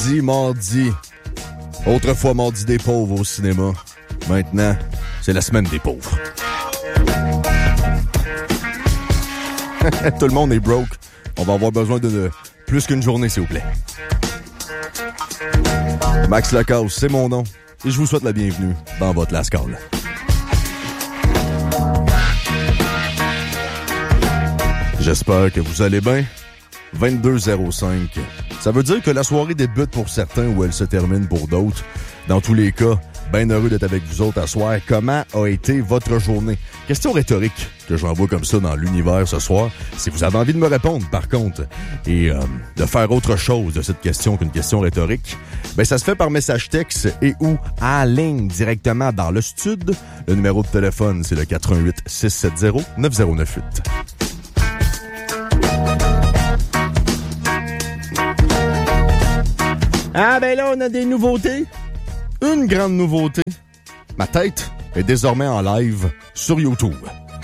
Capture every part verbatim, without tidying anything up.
Mardi, mardi. Autrefois mardi des pauvres au cinéma. Maintenant, c'est la semaine des pauvres. Tout le monde est broke. On va avoir besoin de plus qu'une journée, s'il vous plaît. Max Lacasse, c'est mon nom. Et je vous souhaite la bienvenue dans votre Last Call. J'espère que vous allez bien. vingt-deux zéro cinq. Ça veut dire que la soirée débute pour certains ou elle se termine pour d'autres. Dans tous les cas, bien heureux d'être avec vous autres à soir. Comment a été votre journée? Question rhétorique que j'envoie comme ça dans l'univers ce soir. Si vous avez envie de me répondre, par contre, et euh, de faire autre chose de cette question qu'une question rhétorique, ben ça se fait par message texte et ou en ligne directement dans le studio. Le numéro de téléphone, c'est le quatre un huit six sept zéro neuf zéro neuf huit. Ah ben là, on a des nouveautés. Une grande nouveauté. Ma tête est désormais en live sur YouTube.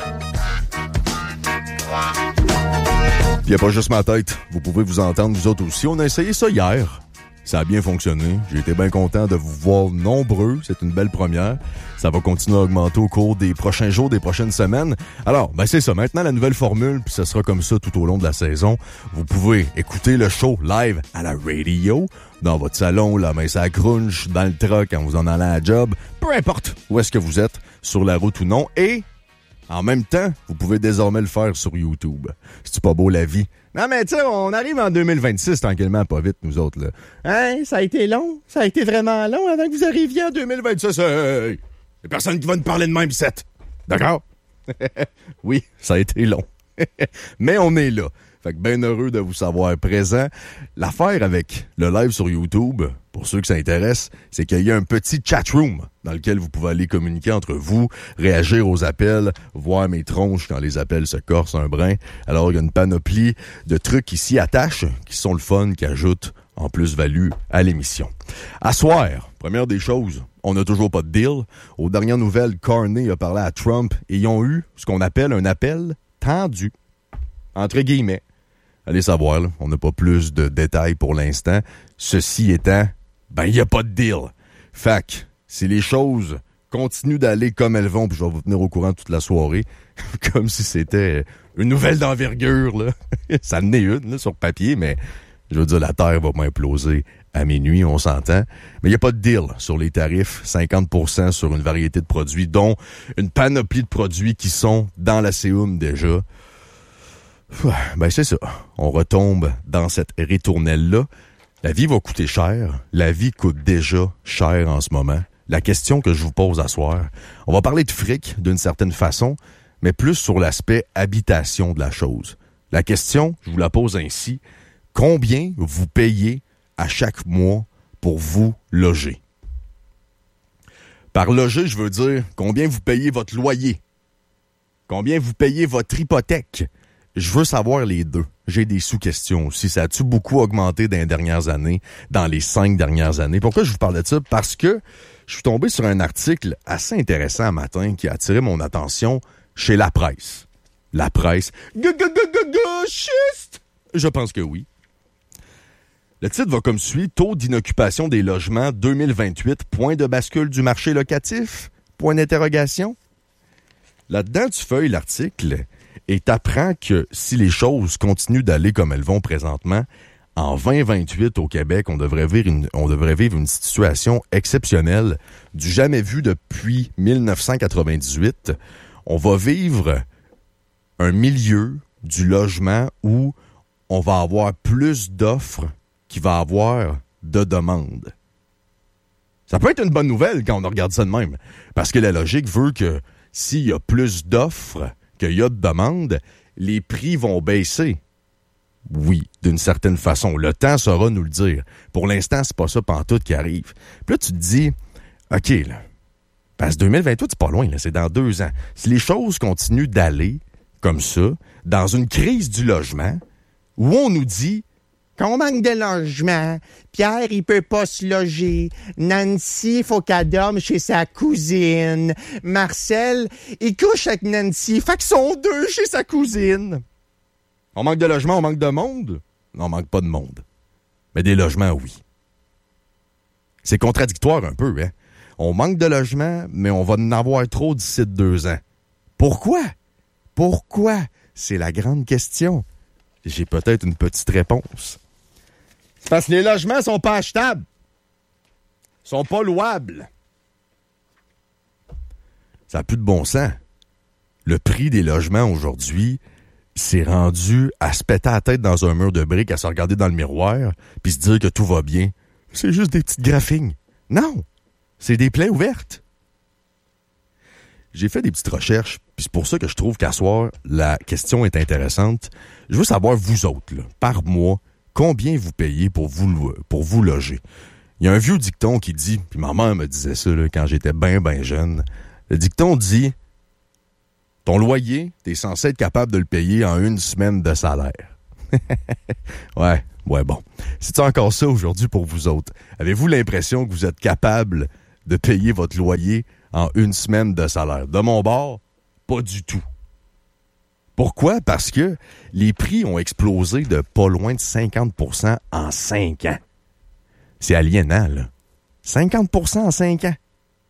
Puis il n'y a pas juste ma tête. Vous pouvez vous entendre, vous autres aussi. On a essayé ça hier. Ça a bien fonctionné. J'ai été bien content de vous voir nombreux. C'est une belle première. Ça va continuer à augmenter au cours des prochains jours, des prochaines semaines. Alors, ben c'est ça. Maintenant, la nouvelle formule, puis ce sera comme ça tout au long de la saison. Vous pouvez écouter le show live à la radio, dans votre salon, la main à crunch, dans le truck, quand vous en allez à la job. Peu importe où est-ce que vous êtes, sur la route ou non. Et, en même temps, vous pouvez désormais le faire sur YouTube. C'est-tu pas beau la vie? Non, mais tu sais, on arrive en deux mille vingt-six tranquillement, pas vite, nous autres, là. Hein? Ça a été long? Ça a été vraiment long avant que vous arriviez en deux mille vingt-six? Hey! Y'a personne qui va nous parler de même, set. D'accord? Oui, ça a été long. Mais on est là. Fait que bien heureux de vous savoir présent. L'affaire avec le live sur YouTube, pour ceux que ça intéresse, c'est qu'il y a un petit chat room dans lequel vous pouvez aller communiquer entre vous, réagir aux appels, voir mes tronches quand les appels se corsent un brin. Alors, il y a une panoplie de trucs qui s'y attachent, qui sont le fun, qui ajoutent en plus-value à l'émission. À soir, première des choses, on n'a toujours pas de deal. Aux dernières nouvelles, Carney a parlé à Trump et ils ont eu ce qu'on appelle un appel tendu. Entre guillemets. Allez savoir, là, on n'a pas plus de détails pour l'instant. Ceci étant, ben, il n'y a pas de deal. Fait que, si les choses continuent d'aller comme elles vont, puis je vais vous tenir au courant toute la soirée, comme si c'était une nouvelle d'envergure, là. Ça en est une, là, sur papier, mais je veux dire, la Terre va m'imploser à minuit, on s'entend. Mais il n'y a pas de deal sur les tarifs. cinquante pour cent sur une variété de produits, dont une panoplie de produits qui sont dans la C E U M déjà. Ben c'est ça, on retombe dans cette ritournelle-là. La vie va coûter cher, la vie coûte déjà cher en ce moment. La question que je vous pose à soir, on va parler de fric d'une certaine façon, mais plus sur l'aspect habitation de la chose. La question, je vous la pose ainsi, combien vous payez à chaque mois pour vous loger? Par loger, je veux dire combien vous payez votre loyer, combien vous payez votre hypothèque. Je veux savoir les deux. J'ai des sous-questions aussi. Ça a-tu beaucoup augmenté dans les dernières années, dans les cinq dernières années? Pourquoi je vous parlais de ça? Parce que je suis tombé sur un article assez intéressant un matin qui a attiré mon attention chez La Presse. La Presse. Gauchiste! Je pense que oui. Le titre va comme suit. Taux d'inoccupation des logements deux mille vingt-huit. Point de bascule du marché locatif? Point d'interrogation. Là-dedans, tu feuilles l'article et t'apprends que si les choses continuent d'aller comme elles vont présentement, en vingt vingt-huit au Québec, on devrait vivre une, on devrait vivre une situation exceptionnelle du jamais vu depuis mille neuf cent quatre-vingt-dix-huit. On va vivre un milieu du logement où on va avoir plus d'offres qu'il va avoir de demandes. Ça peut être une bonne nouvelle quand on regarde ça de même, parce que la logique veut que s'il y a plus d'offres qu'il y a de demandes, les prix vont baisser. Oui, d'une certaine façon. Le temps saura nous le dire. Pour l'instant, c'est pas ça pantoute qui arrive. Puis là, tu te dis, OK, là, parce que deux mille vingt-huit, c'est pas loin, là, c'est dans deux ans. Si les choses continuent d'aller comme ça, dans une crise du logement, où on nous dit qu'on manque de logement, Pierre, il peut pas se loger, Nancy, il faut qu'elle dorme chez sa cousine, Marcel, il couche avec Nancy, fait qu'ils sont deux chez sa cousine. On manque de logement, on manque de monde? Non, on manque pas de monde. Mais des logements, oui. C'est contradictoire un peu, hein? On manque de logements, mais on va en avoir trop d'ici deux ans. Pourquoi? Pourquoi? C'est la grande question. J'ai peut-être une petite réponse. C'est parce que les logements sont pas achetables. Sont pas louables. Ça n'a plus de bon sens. Le prix des logements aujourd'hui s'est rendu à se péter la tête dans un mur de briques, à se regarder dans le miroir, puis se dire que tout va bien. C'est juste des petites graphines. Non! C'est des plaies ouvertes. J'ai fait des petites recherches, puis c'est pour ça que je trouve qu'à soir, la question est intéressante. Je veux savoir, vous autres, là, par mois, combien vous payez pour vous, pour vous loger. Il y a un vieux dicton qui dit, puis ma mère me disait ça là, quand j'étais bien, bien jeune. Le dicton dit, ton loyer, t'es censé être capable de le payer en une semaine de salaire. ouais, ouais, bon. C'est encore ça aujourd'hui pour vous autres? Avez-vous l'impression que vous êtes capable de payer votre loyer en une semaine de salaire? De mon bord, pas du tout. Pourquoi? Parce que les prix ont explosé de pas loin de cinquante pour cent en cinq ans. C'est aliénant, là. cinquante pour cent en cinq ans.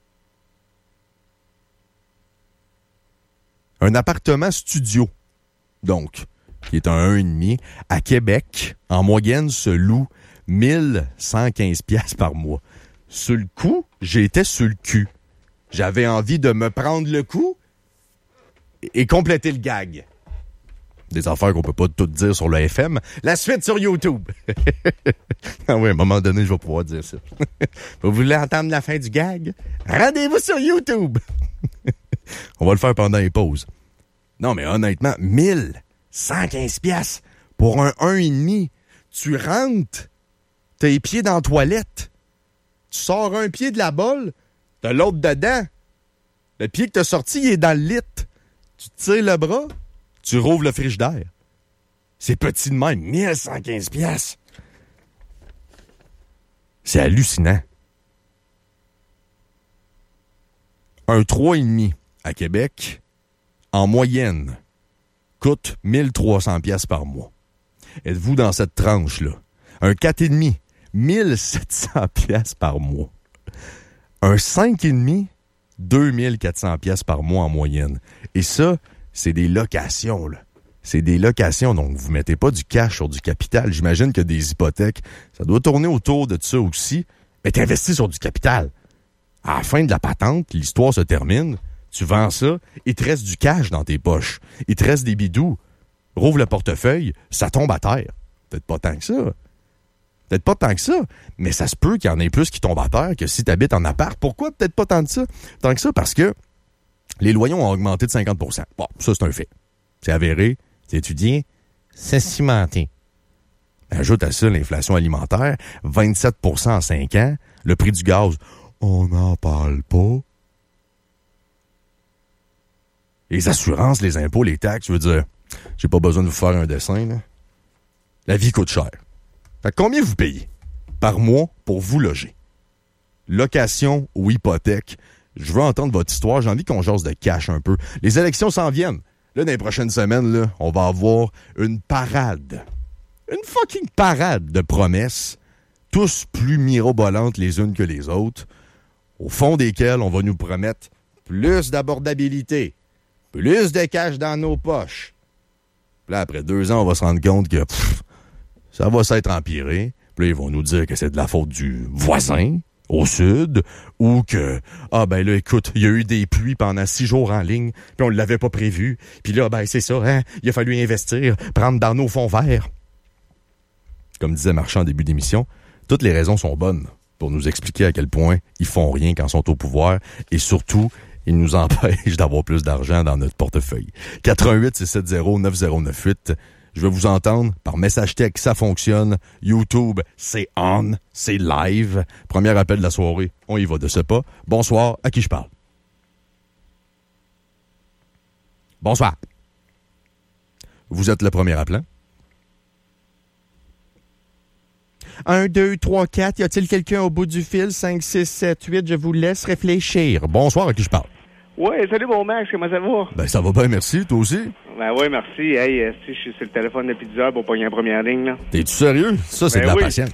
Un appartement studio, donc, qui est un un virgule cinq, à Québec, en moyenne, se loue mille cent quinze piastres par mois. Sur le coup, j'étais sur le cul. J'avais envie de me prendre le coup et compléter le gag. Des affaires qu'on peut pas toutes dire sur le F M. La suite sur YouTube. Ah oui, à un moment donné, je vais pouvoir dire ça. Vous voulez entendre la fin du gag? Rendez-vous sur YouTube. On va le faire pendant les pauses. Non, mais honnêtement, mille cent quinze piastres pour un un virgule cinq. Tu rentres, t'as les pieds dans la toilette. Tu sors un pied de la bolle, t'as l'autre dedans. Le pied que t'as sorti, il est dans le lit. Tu tires le bras, tu rouvres le frigidaire. C'est petit de même, mille cent quinze piastres. C'est hallucinant. Un trois virgule cinq à Québec, en moyenne, coûte mille trois cents piastres par mois. Êtes-vous dans cette tranche-là? Un quatre virgule cinq, mille sept cents piastres par mois. Un cinq virgule cinq, deux mille quatre cents piastres par mois en moyenne. Et ça, c'est des locations, là. C'est des locations, donc vous mettez pas du cash sur du capital. J'imagine que des hypothèques, ça doit tourner autour de ça aussi. Mais t'investis sur du capital. À la fin de la patente, l'histoire se termine, tu vends ça, il te reste du cash dans tes poches. Il te reste des bidous. Rouvre le portefeuille, ça tombe à terre. Peut-être pas tant que ça. Peut-être pas tant que ça, mais ça se peut qu'il y en ait plus qui tombent à terre que si tu habites en appart. Pourquoi peut-être pas tant de ça? Tant que ça, parce que les loyers ont augmenté de cinquante pour cent. Bon, ça, c'est un fait. C'est avéré, c'est étudié, c'est cimenté. Ajoute à ça l'inflation alimentaire, vingt-sept pour cent en cinq ans, le prix du gaz, on n'en parle pas. Les assurances, les impôts, les taxes, je veux dire, j'ai pas besoin de vous faire un dessin, là. La vie coûte cher. Fait que combien vous payez par mois pour vous loger? Location ou hypothèque? Je veux entendre votre histoire. J'ai envie qu'on jase de cash un peu. Les élections s'en viennent. Là, dans les prochaines semaines, là, on va avoir une parade. Une fucking parade de promesses. Tous plus mirobolantes les unes que les autres. Au fond desquelles, on va nous promettre plus d'abordabilité. Plus de cash dans nos poches. Puis là, après deux ans, on va se rendre compte que pff, ça va s'être empiré. Puis là, ils vont nous dire que c'est de la faute du voisin au sud, ou que, ah ben là, écoute, il y a eu des pluies pendant six jours en ligne, puis on ne l'avait pas prévu. Puis là, ben c'est ça, hein, il a fallu investir, prendre dans nos fonds verts. Comme disait Marchand en début d'émission, toutes les raisons sont bonnes pour nous expliquer à quel point ils font rien quand ils sont au pouvoir, et surtout, ils nous empêchent d'avoir plus d'argent dans notre portefeuille. quatre un huit six sept zéro neuf zéro neuf huit. Je veux vous entendre par message texte, ça fonctionne. YouTube, c'est on, c'est live. Premier appel de la soirée, on y va de ce pas. Bonsoir, à qui je parle? Bonsoir. Vous êtes le premier appelant? un, deux, trois, quatre. Y a-t-il quelqu'un au bout du fil? cinq, six, sept, huit. Je vous laisse réfléchir. Bonsoir, à qui je parle? Oui, salut mon Max, comment ça va? Ben ça va bien, merci. Toi aussi? Ben oui, merci. Hey, si je suis sur le téléphone depuis dix heures pour pogner la première ligne, là. T'es-tu sérieux? Ça, c'est ben de la oui. patience.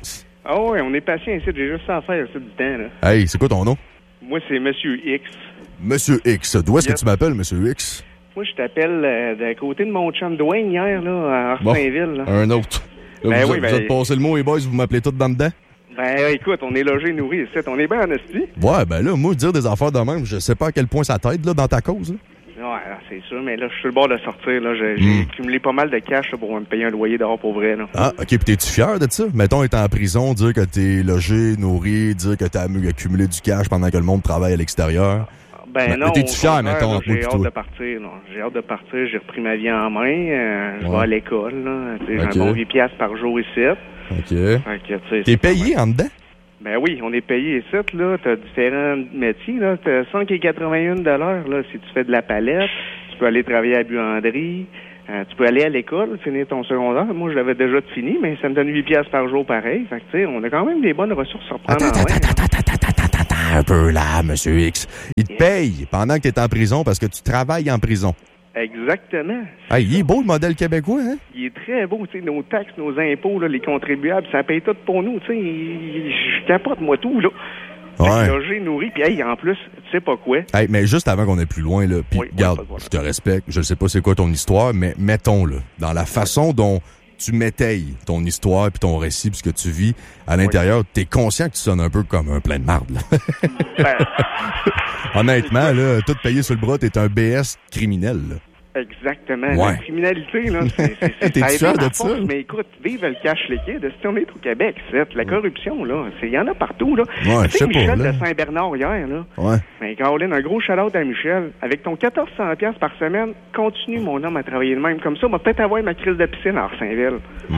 Ah oui, on est patient ici. J'ai juste ça à faire ici du temps, là. Hey, c'est quoi ton nom? Moi, c'est Monsieur X. Monsieur X. D'où est-ce Yes. que tu m'appelles, Monsieur X? Moi, je t'appelle euh, d'un côté de mon chum Dwayne hier, là, à Bon, Saint-Ville. Là. un autre. Là, Ben vous, oui, vous ben- êtes passé le mot, les boys, vous m'appelez tous dans dedans? Ben, écoute, on est logé, nourri ici. On est bien en esti. Ouais, ben là, moi, dire des affaires de même, je sais pas à quel point ça t'aide, là, dans ta cause, là. Ouais, là, c'est sûr, mais là, je suis sur le bord de sortir. Là. J'ai, j'ai Mm. accumulé pas mal de cash là, pour me payer un loyer dehors pour vrai. Là. Ah, OK, pis t'es-tu fier de ça? Mettons, être en prison, dire que t'es logé, nourri, dire que t'as accumulé du cash pendant que le monde travaille à l'extérieur. Ben Ben, non, t'es-tu au fier, contraire, mettons, là, entre moi j'ai pis hâte toi? de partir. Là. J'ai hâte de partir. J'ai repris ma vie en main. Euh, je Ouais. vais à l'école. Là. Tu sais, Ok. J'ai un bon huit piastres par jour ici. Fait OK. que, tu sais, T'es c'est payé en dedans? Ben oui, on est payé ici, là. T'as différents métiers, là. T'as cinq et quatre-vingt-un dollars, là, si tu fais de la palette. Tu peux aller travailler à la buanderie. Euh, tu peux aller à l'école, finir ton secondaire. Moi, je l'avais déjà fini, mais ça me donne huit piastres par jour pareil. Fait que, tu sais, on a quand même des bonnes ressources à prendre Attends, en attends, main, attends, là. attends, attends, attends, attends, un peu là, Monsieur X. Il te paye pendant que t'es en prison parce que tu travailles en prison. Exactement. Hey, il est beau, le modèle québécois, hein? Il est très beau, tu sais, nos taxes, nos impôts, là, les contribuables, ça paye tout pour nous, tu sais. Il- Je capote, moi, tout, là. Ouais. Logé, nourri, puis hey, en plus, tu sais pas quoi. Hey, mais juste avant qu'on aille plus loin, là, puis Oui, oui, regarde, pas de problème. je te respecte, je sais pas c'est quoi ton histoire, mais mettons, là, dans la façon dont tu m'étayes ton histoire puis ton récit puis ce que tu vis à l'intérieur, t'es conscient que tu sonnes un peu comme un plein de marde, là. Ben, Honnêtement, là, tout payé sur le bras, t'es un B S criminel, là. exactement. Ouais. La criminalité, là, c'est, c'est, c'est, T'es ça a fier été ma de ça? force, mais écoute, vive le cash liquide. Si on est au Québec, c'est la corruption, là, il y en a partout, là. Ouais, Tu je sais sais, pas, Michel là. de Saint-Bernard hier, là. Ouais. Mais Caroline, un gros shout-out à Michel. Avec ton quatorze cents dollars par semaine, continue, mon homme, à travailler de même. Comme ça, on va peut-être avoir ma crise de piscine à Saint-Ville.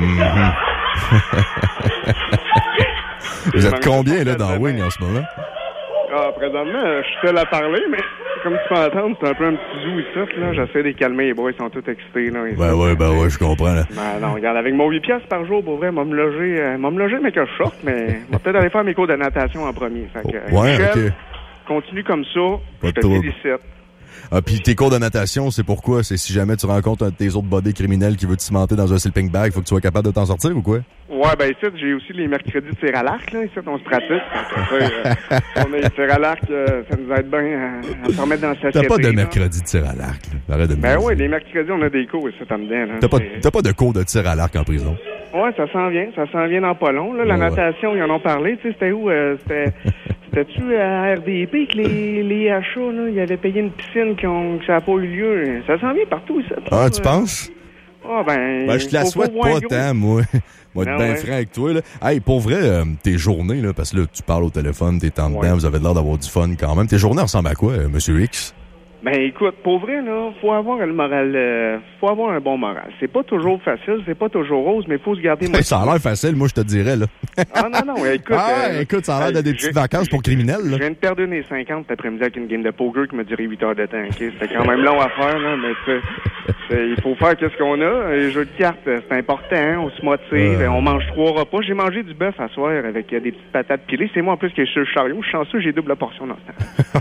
Vous êtes combien, là, dans Wing en ce moment? Ah, présentement, euh, je suis seul à parler, mais comme tu peux entendre, c'est un peu un petit zoo ici, là. J'essaie de les calmer, les boys, ils sont tous excités, là. Ils Ben sont- ouais, ben ouais, je comprends, là. Ben non, regarde, avec mon huit piastres par jour, pour vrai, m'a me loger, euh, m'a me loger, mais que je sorte, mais m'a peut-être aller faire mes cours de natation en premier. Fait que, Oh, ouais, Michel, ok. continue comme ça, Pas je de te trouble. félicite. Ah, puis tes cours de natation, c'est pourquoi? C'est si jamais tu rencontres un de tes autres buddies criminels qui veut te cimenter dans un sleeping bag, faut que tu sois capable de t'en sortir ou quoi? Ouais, ben ici, j'ai aussi les mercredis de tir à l'arc, là, ici, on se pratique. Fait que, euh, on a les tirs à l'arc, euh, ça nous aide bien à, à se remettre dans la société. T'as pas de là. mercredi de tir à l'arc, là. Arrête de me Ben niaiser. oui, les mercredis, on a des cours ici, en dedans, là. T'as pas, C'est- t'as pas de cours de tir à l'arc en prison. Ouais, ça s'en vient, ça s'en vient dans pas long. Là, la Ouais, ouais. natation, ils en ont parlé. Tu sais, c'était où? euh, c'était, c'était-tu à R D P que les, les achats, là, ils avaient payé une piscine qui ont, que ça n'a pas eu lieu. Ça s'en vient partout, ça. Ah, tu Euh, penses? Ah, ben. Ben, je te la faut- souhaite faut voir pas gros. tant, moi. Moi, être Ah bien ouais. franc avec toi, là. Hey, pour vrai, euh, tes journées, là, parce que là, tu parles au téléphone, t'es en dedans, Ouais. vous avez l'air d'avoir du fun quand même. Tes journées ressemblent à quoi, euh, Monsieur X? Ben, écoute, pour vrai, là, faut avoir le moral, euh, faut avoir un bon moral. C'est pas toujours facile, c'est pas toujours rose, mais faut se garder Hey, ça a l'air facile, moi, je te dirais, là. Ah, non, non, écoute. Ah, euh, écoute, ça a l'air de hey, des j'ai- petites vacances pour criminels, Je là. viens de perdre une et cinquante cet après-midi avec une game de poker qui m'a duré huit heures de temps. ok? C'était quand même long à faire, là, mais tu sais, c'est- il faut faire qu'est-ce qu'on a. Les jeux de cartes, euh, c'est important, hein, on se motive, Ouais. on mange trois repas. J'ai mangé du bœuf à soir avec euh, des petites patates pilées. C'est moi en plus qui est sur le chariot. Je suis chanceux, j'ai double portion dans ce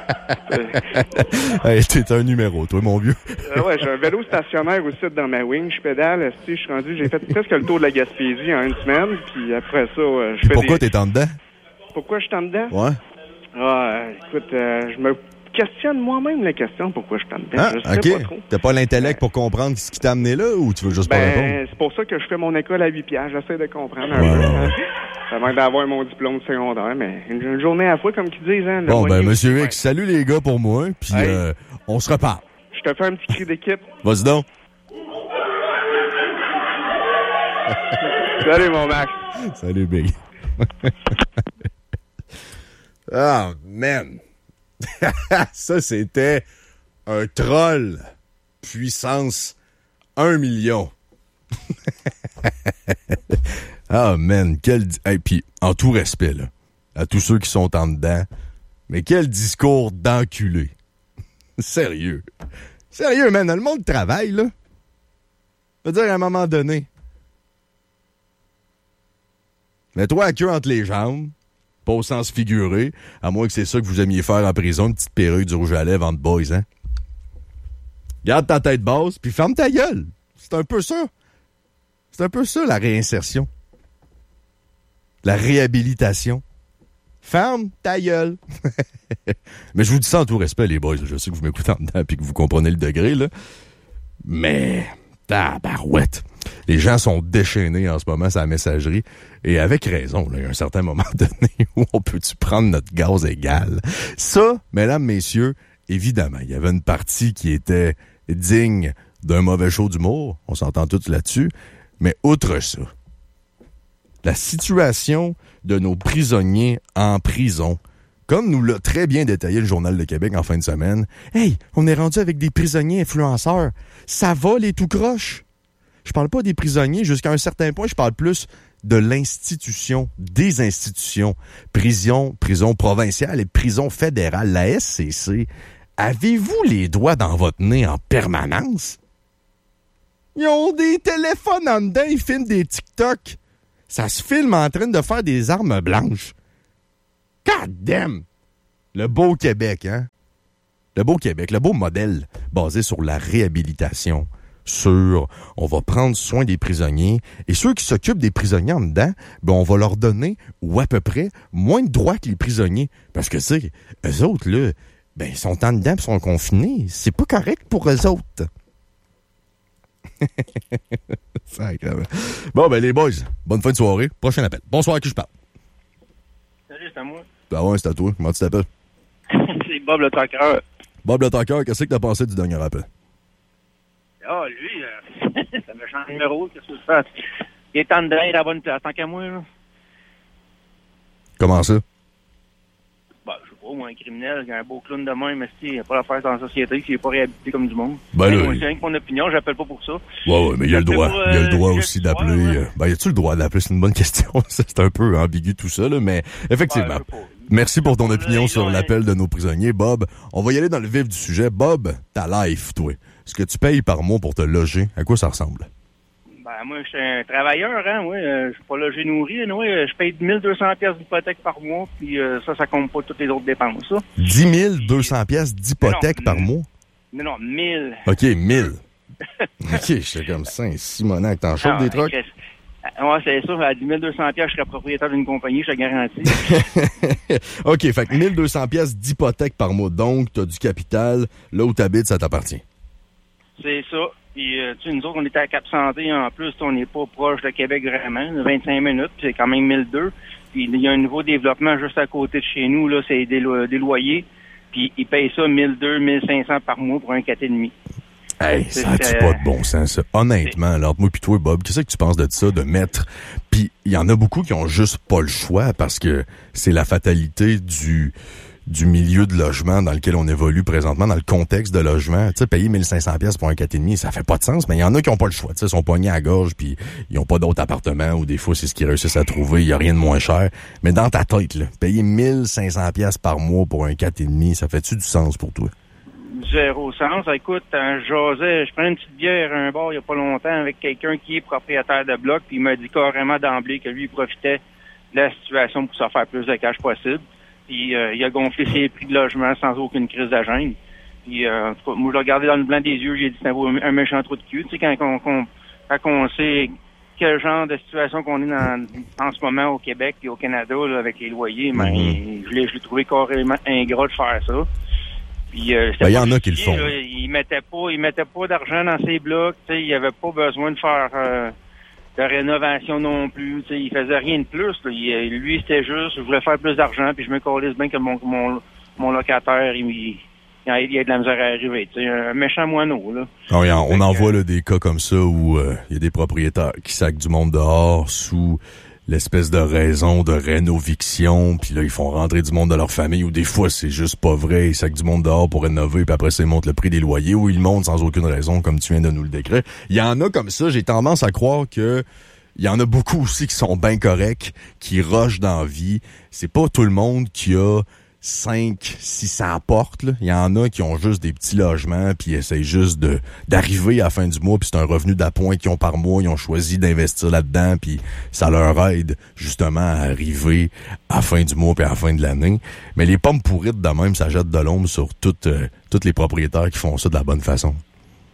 temps. Hey, t'es un numéro, toi, mon vieux. Euh, ouais, j'ai un vélo stationnaire aussi dans ma wing. Je pédale, esti, je suis rendu, j'ai fait presque le tour de la Gaspésie en une semaine. Puis après ça, euh, je Puis fais pourquoi des... t'es en dedans? Pourquoi je suis en dedans? Ouais. Ah, euh, écoute, euh, je me questionne moi-même la question pourquoi je suis en dedans. Ah, je sais ok. pas trop. T'as pas l'intellect pour comprendre ce qui t'a amené là ou tu veux juste pas répondre? Ben, c'est pour ça que je fais mon école à huit piastres. J'essaie de comprendre un Ouais, peu. ouais, hein. ouais. Ça va d'avoir mon diplôme de secondaire, mais une, une journée à la fois, comme qu'ils disent. Hein, le Bon, ben, moyen- Monsieur Ouais. X, salut les gars pour moi, puis Hey. euh, on se reparle. Je te fais un petit cri d'équipe. Vas-y donc. Salut, mon Max. Salut, Big. Oh, man. Ça, c'était un troll puissance un million. Ah, man, quel... di- Hey, puis, en tout respect, là, à tous ceux qui sont en dedans, mais quel discours d'enculé. Sérieux. Sérieux, man, le monde travaille, là. Je veux dire, à un moment donné, mets-toi la queue entre les jambes, pas au sens figuré, à moins que c'est ça que vous aimiez faire en prison, une petite perruque, du rouge à lèvres entre boys, hein? Garde ta tête basse, puis ferme ta gueule. C'est un peu ça. C'est un peu ça, la réinsertion. La réhabilitation. Ferme ta gueule. Mais je vous dis ça en tout respect, les boys. Je sais que vous m'écoutez en dedans et que vous comprenez le degré, là. Mais, tabarouette. Les gens sont déchaînés en ce moment sur la messagerie. Et avec raison, là, il y a un certain moment donné où on peut-tu prendre notre gaz égal. Ça, mesdames, messieurs, évidemment, il y avait une partie qui était digne d'un mauvais show d'humour. On s'entend tous là-dessus. Mais outre ça, la situation de nos prisonniers en prison, comme nous l'a très bien détaillé le Journal de Québec en fin de semaine, hey, on est rendu avec des prisonniers influenceurs. Ça va, les tout croches? Je parle pas des prisonniers jusqu'à un certain point, je parle plus de l'institution, des institutions, prison, prison provinciale et prison fédérale, la S C C. Avez-vous les doigts dans votre nez en permanence? Ils ont des téléphones en dedans, ils filment des TikTok. Ça se filme en train de faire des armes blanches. God damn! Le beau Québec, hein? Le beau Québec, le beau modèle basé sur la réhabilitation. Sur, on va prendre soin des prisonniers. Et ceux qui s'occupent des prisonniers en dedans, ben on va leur donner, ou à peu près, moins de droits que les prisonniers. Parce que, tu sais, eux autres, là, ben, ils sont en dedans et sont confinés. C'est pas correct pour eux autres. Bon, ben, les boys, bonne fin de soirée. Prochain appel. Bonsoir, à qui je parle? Salut, c'est à moi. Ben ouais, c'est à toi. Comment tu t'appelles? C'est Bob le Talker. Bob le Talker, qu'est-ce que t'as pensé du dernier appel? Ah, lui, euh, ça me change de numéro. Qu'est-ce que tu fais? Il est en dedans, il est à la bonne place. Tant qu'à moi, là. Comment ça? Bah, je sais pas, moi, un criminel, un beau clown de même, mais il n'a pas l'affaire dans la société, il n'est pas réhabilité comme du monde. Ben là, moi, c'est rien que mon opinion, j'appelle pas pour ça. Ouais, ouais, mais il y a le droit. Pour, il y a le droit euh, aussi d'appeler. ouais. Euh, ben, y a-tu le droit d'appeler? C'est une bonne question. C'est un peu ambigu tout ça, là, mais effectivement. Ben, merci pour ton opinion là, sur là, l'appel de nos prisonniers, Bob. On va y aller dans le vif du sujet. Bob, ta life, toi. Ce que tu payes par mois pour te loger, à quoi ça ressemble? Ben, moi, je suis un travailleur, hein, oui. Euh, je suis pas logé nourri, oui. Euh, je paye mille deux cents piastres d'hypothèque par mois, puis euh, ça, ça compte pas toutes les autres dépenses, ça. dix mille deux cents piastres d'hypothèque non, par mois? Non, non, mille. OK, mille. OK, j'étais comme ça, Simonac, t'en chauffes des trucs? Ouais, c'est sûr, à dix mille deux cents piastres, je serais propriétaire d'une compagnie, je te garantis. OK, fait que mille deux cents piastres d'hypothèque par mois. Donc, t'as du capital. Là où t'habites, ça t'appartient. C'est ça. Puis, euh, tu sais, nous autres, on était à Cap-Santé en plus. On n'est pas proche de Québec vraiment, vingt-cinq minutes, puis c'est quand même mille deux. Puis, il y a un nouveau développement juste à côté de chez nous, là, c'est des, lo- des loyers. Puis, ils payent ça mille deux, mille cinq cents par mois pour un quatre virgule cinq. Hey, ça a-tu pas de bon sens, ça? Honnêtement, alors, moi pis toi, Bob, qu'est-ce que tu penses de ça, de mettre... Puis, il y en a beaucoup qui ont juste pas le choix parce que c'est la fatalité du... du milieu de logement dans lequel on évolue présentement, dans le contexte de logement. Tu sais, payer mille cinq cents piastres pour un quatre virgule cinq, ça fait pas de sens, mais il y en a qui ont pas le choix. Tu sais, ils sont pognés à la gorge, puis ils ont pas d'autres appartements, ou des fois, c'est ce qu'ils réussissent à trouver, il y a rien de moins cher. Mais dans ta tête, là, payer mille cinq cents piastres par mois pour un quatre virgule cinq, ça fait-tu du sens pour toi? Zéro sens. Écoute, euh, je jasais, je prends une petite bière à un bar il y a pas longtemps avec quelqu'un qui est propriétaire de bloc, puis il m'a dit carrément d'emblée que lui, il profitait de la situation pour se faire plus de cash possible. Puis euh, il a gonflé ses prix de logement sans aucune crise de gêne. Puis euh, en tout cas, moi je l'ai regardé dans le blanc des yeux, j'ai dit c'est un, un méchant trou de cul. Tu sais, quand, quand, quand, quand on sait quel genre de situation qu'on est dans, en ce moment au Québec et au Canada là, avec les loyers, mais mm-hmm. je l'ai je l'ai trouvé carrément ingrat de faire ça. Puis euh, ben, il y en a qui le font. Là, il mettait pas, il mettait pas d'argent dans ses blocs, tu sais, il avait pas besoin de faire euh, de rénovation non plus, tu sais, il faisait rien de plus. Là. Il, lui, c'était juste, je voulais faire plus d'argent, puis je me calisse bien que mon mon, mon locataire, il, il, il a de la misère à arriver. Tu sais, un méchant moineau, là. Oh, on on en voit là, des cas comme ça où il euh, y a des propriétaires qui sacent du monde dehors sous l'espèce de raison de rénoviction, puis là, ils font rentrer du monde de leur famille, ou des fois, c'est juste pas vrai, ils sacent du monde dehors pour rénover, puis après ça, ils montent le prix des loyers, ou ils montent sans aucune raison, comme tu viens de nous le décrire. Il y en a comme ça, j'ai tendance à croire que il y en a beaucoup aussi qui sont bien corrects, qui rushent dans la vie. C'est pas tout le monde qui a cinq, six cents portes, là. Il y en a qui ont juste des petits logements puis ils essayent juste de d'arriver à la fin du mois puis c'est un revenu d'appoint qu'ils ont par mois, ils ont choisi d'investir là-dedans puis ça leur aide justement à arriver à la fin du mois puis à la fin de l'année. Mais les pommes pourrites de même, ça jette de l'ombre sur toutes euh, toutes les propriétaires qui font ça de la bonne façon.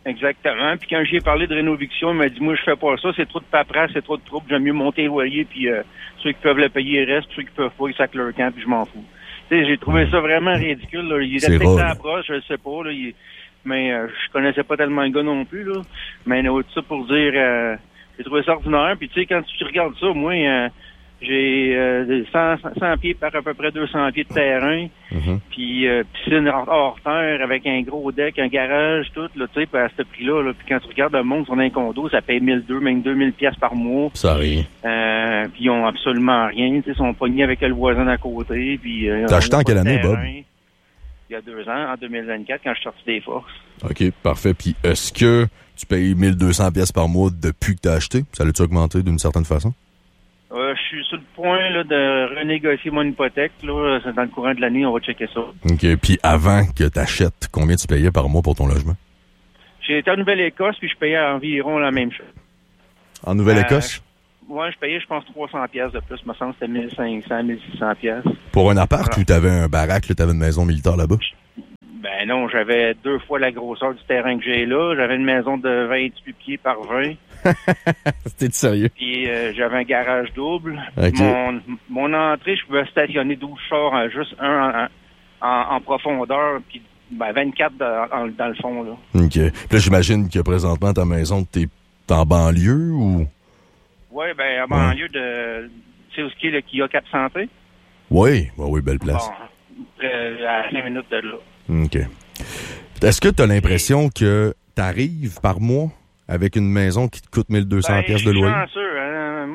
Exactement. Puis quand j'ai parlé de rénoviction, il m'a dit, moi, je fais pas ça, c'est trop de paperasse, c'est trop de troubles, j'aime mieux monter le loyer, puis euh, ceux qui peuvent le payer, ils restent, ceux qui peuvent pas, ils sacent leur camp, puis je m'en fous. Tu sais, j'ai trouvé ça vraiment ridicule, là. Il était peut-être à la broche, je sais pas, là, il... mais euh, je connaissais pas tellement le gars non plus, là. Mais tout ça pour dire, euh, j'ai trouvé ça ordinaire, puis tu sais, quand tu regardes ça, moi, euh, j'ai euh, cent, cent pieds par à peu près deux cents pieds de terrain, mm-hmm. puis euh, piscine hors, hors terre avec un gros deck, un garage, tout, là, tu sais, à ce prix-là, là. Puis quand tu regardes le monde sur un condo, ça paye mille deux cents, même deux mille piastres par mois. Ça rien. Euh, puis ils ont absolument rien, tu sais, ils sont pognés avec le voisin d'à côté, puis... Euh, T'as acheté en quelle année, Bob? Il y a deux ans, en deux mille vingt-quatre, quand je suis sorti des forces. OK, parfait. Puis est-ce que tu payes mille deux cents piastres par mois depuis que t'as acheté? Ça l'a-tu augmenté d'une certaine façon? Euh, je suis sur le point là, de renégocier mon hypothèque. Là. Dans le courant de l'année, on va checker ça. OK. Puis avant que tu achètes, combien tu payais par mois pour ton logement? J'ai été en Nouvelle-Écosse, puis je payais environ la même chose. En Nouvelle-Écosse? Euh, oui, je payais, je pense, trois cents piastres de plus. Me semble que c'était mille cinq cents, mille six cents piastres. Pour un appart ah. ou t'avais un baraque, tu avais une maison militaire là-bas? Ben non, j'avais deux fois la grosseur du terrain que j'ai là. J'avais une maison de vingt-huit pieds par vingt. C'était sérieux? Puis euh, j'avais un garage double. Okay. Mon, mon entrée, je pouvais stationner douze chars, hein, juste un en, en, en profondeur, puis ben, vingt-quatre dans, en, dans le fond. Là. OK. Puis là, j'imagine que présentement, ta maison, t'es en banlieue ou? Oui, ben en banlieue ouais. de... Tu sais où est-ce qu'il y a, qu'il y a Cap Santé? Oui, oui, oui, belle place. Bon, près, à cinq minutes de là. OK. Est-ce que tu as l'impression que tu arrives par mois avec une maison qui te coûte mille deux cents ben, piastres de loyer? Je suis chanceux. Hein?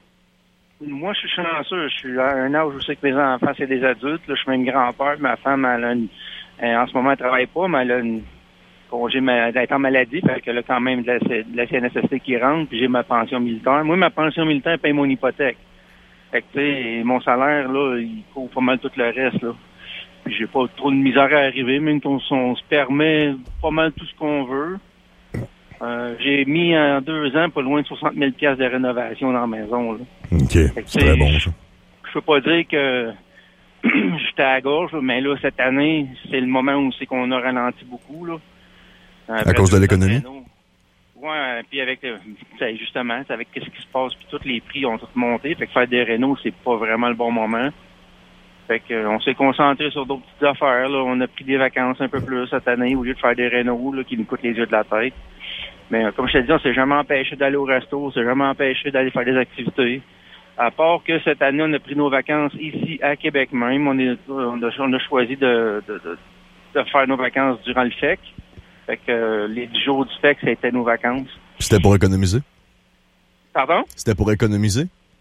Moi, je suis chanceux. Je suis à un âge où je sais que mes enfants, c'est des adultes. Là, je suis même grand-père. Ma femme, elle a une, elle, en ce moment, elle travaille pas, mais elle a une congé d'être en maladie. Fait qu'elle a quand même de la, de la C N S S T qui rentre, puis j'ai ma pension militaire. Moi, ma pension militaire paye mon hypothèque. Fait que, tu sais, mon salaire, là, il couvre pas mal tout le reste, là. Puis j'ai pas trop de misère à arriver, même qu'on on se permet pas mal tout ce qu'on veut. Euh, j'ai mis en deux ans pas loin de soixante mille piastres de rénovation dans la maison, là. OK. Fait que, c'est très bon, ça. Je peux pas dire que j'étais à la gorge, mais là, cette année, c'est le moment où c'est qu'on a ralenti beaucoup, là. Euh, à cause de l'économie? Ouais, puis avec, euh, justement, avec ce qui se passe, puis tous les prix ont tous monté, fait que faire des rénaux, c'est pas vraiment le bon moment. Fait que, euh, on s'est concentré sur d'autres petites affaires, là. On a pris des vacances un peu plus cette année, au lieu de faire des rénaux, là, qui nous coûtent les yeux de la tête. Mais, euh, comme je te dis, on s'est jamais empêché d'aller au resto, on s'est jamais empêché d'aller faire des activités. À part que cette année, on a pris nos vacances ici, à Québec même. On, est, on, a, on a choisi de, de, de, de faire nos vacances durant le F E C. Fait que euh, les dix jours du F E C, c'était nos vacances. C'était pour économiser? Pardon? C'était pour économiser?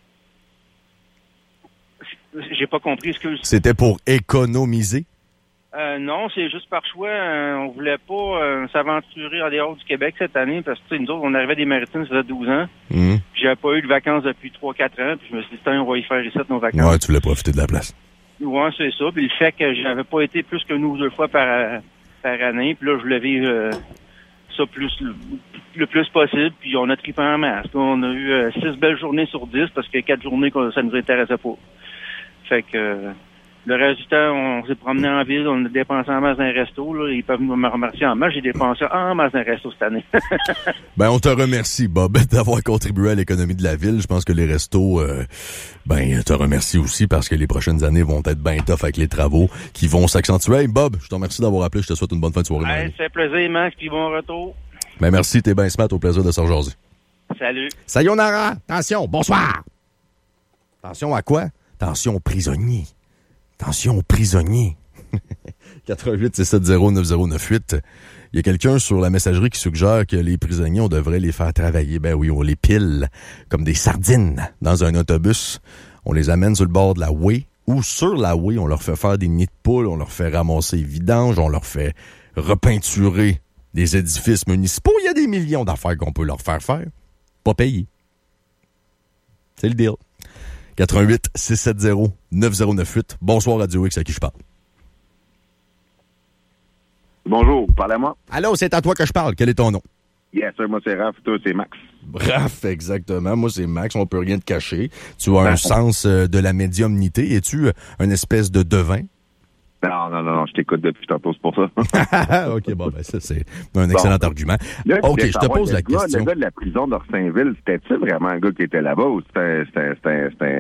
J'ai pas compris, excuse. C'était pour économiser? Euh, non, c'est juste par choix. Euh, on voulait pas euh, s'aventurer en dehors du Québec cette année parce que nous autres, on arrivait des Maritimes, ça faisait douze ans. Mmh. J'avais pas eu de vacances depuis trois quatre ans. Puis je me suis dit, on va y faire ici nos vacances. Ouais, tu voulais profiter de la place. Ouais, c'est ça. Puis le fait que j'avais pas été plus que nous deux fois par, par année. Puis là, je voulais vivre euh, ça plus le, le plus possible. Puis on a trippé en masse. Là, on a eu euh, six belles journées sur dix parce que quatre journées, ça nous intéressait pas. Fait que... Euh, le reste du temps, on s'est promené en ville, on a dépensé en masse d'un resto. Là. Ils peuvent me remercier en masse. J'ai dépensé en masse d'un resto cette année. Ben, on te remercie, Bob, d'avoir contribué à l'économie de la ville. Je pense que les restos, euh, ben, te remercie aussi parce que les prochaines années vont être bien tough avec les travaux qui vont s'accentuer. Hey, Bob, je te remercie d'avoir appelé. Je te souhaite une bonne fin de soirée. Hey, c'est plaisir, Max, puis bon retour. Ben, merci, t'es bien smart. Au plaisir de se rejaser. Salut. Sayonara. Attention, bonsoir. Attention à quoi? Attention aux prisonniers. Attention aux prisonniers. quatre un huit, six sept zéro, neuf zéro neuf huit. Il y a quelqu'un sur la messagerie qui suggère que les prisonniers, on devrait les faire travailler. Ben oui, on les pile comme des sardines dans un autobus. On les amène sur le bord de la way ou sur la way, on leur fait faire des nids de poules, on leur fait ramasser les vidanges, on leur fait repeinturer des édifices municipaux. Il y a des millions d'affaires qu'on peut leur faire faire. Pas payer. C'est le deal. quatre un huit, six sept zéro, neuf zéro neuf huit. Bonsoir, Radio X, à qui je parle. Bonjour, parle à moi. Allô, c'est à toi que je parle. Quel est ton nom? Yes, sir, moi c'est Raph, toi c'est Max. Raph, exactement. Moi c'est Max, on peut rien te cacher. Tu as un sens euh, de la médiumnité. Es-tu euh, une espèce de devin? Non, non, non, non, je t'écoute depuis tantôt, c'est pour ça. OK, bon, ben ça, c'est un excellent bon. argument. Là, OK, je te pose la gars, question. Le gars de la prison d'Orsainville, c'était-tu vraiment un gars qui était là-bas ou c'était... c'était, c'était, c'était...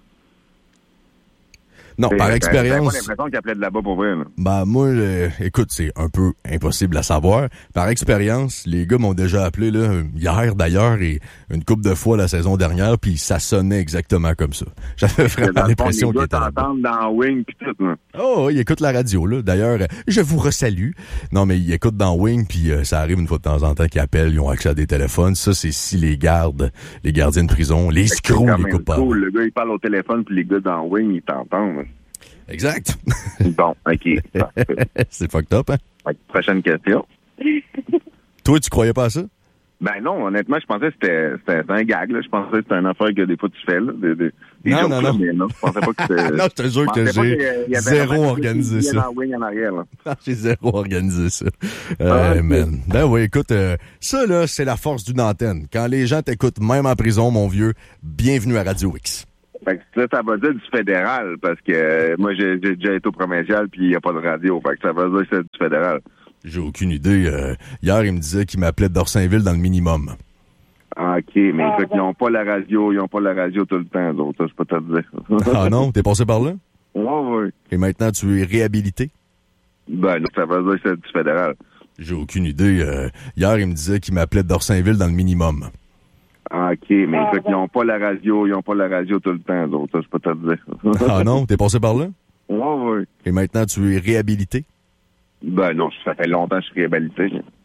Non, par expérience... J'ai pas l'impression qu'il appelait de là-bas pour vrai. Là. Ben, moi, euh, écoute, c'est un peu impossible à savoir. Par expérience, les gars m'ont déjà appelé, là, hier d'ailleurs, et une couple de fois la saison dernière, puis ça sonnait exactement comme ça. J'avais vraiment l'impression qu'il était là-bas. Les gars t'entendent dans Wing pis tout, là. Oh, il écoute la radio, là. D'ailleurs, je vous resalue. Non, mais il écoute dans Wing, puis euh, ça arrive une fois de temps en temps qu'ils appellent, ils ont accès à des téléphones. Ça, c'est si les gardes, les gardiens de prison, les screws, les coupables. Cool. Le gars, il parle au téléphone, puis les gars dans Wing, ils t'entendent. Exact. Bon, OK. C'est fucked up, hein? Ouais, prochaine question. Toi, tu croyais pas à ça? Ben non, honnêtement, je pensais que c'était, c'était un gag. Là. Je pensais que c'était une affaire que des fois tu fais. Là, des, des, des non, non, non. Mais non, je pensais pas que c'était... non, je te jure que j'ai zéro organisé ça. En arrière, là. Non, j'ai zéro organisé ça. Euh, ah, man. Ben oui, écoute, euh, ça, là, c'est la force d'une antenne. Quand les gens t'écoutent, même en prison, mon vieux, bienvenue à Radio X. Fait que ça, ça veut dire du fédéral, parce que euh, moi, j'ai, j'ai déjà été au provincial, puis il n'y a pas de radio. Fait que ça veut dire que c'est du fédéral. J'ai aucune idée. Euh, hier, il me disait qu'il m'appelait d'Orsainville dans le minimum. Ah, OK, mais ah, écoute, ils n'ont pas la radio, ils n'ont pas la radio tout le temps, d'autres, ça, je peux te le dire. Ah non? T'es passé par là? Oui, oui. Et maintenant, tu es réhabilité? Ben, là, ça veut dire que c'est du fédéral. J'ai aucune idée. Euh, hier, il me disait qu'il m'appelait d'Orsainville dans le minimum. Ah, OK, mais ah, écoute, ils n'ont pas la radio, ils n'ont pas la radio tout le temps, d'autres, ça, je peux te le dire. Ah non? T'es passé par là? Oui, oui. Et maintenant, tu es réhabilité? Ben non, ça fait longtemps que je suis réhabilité.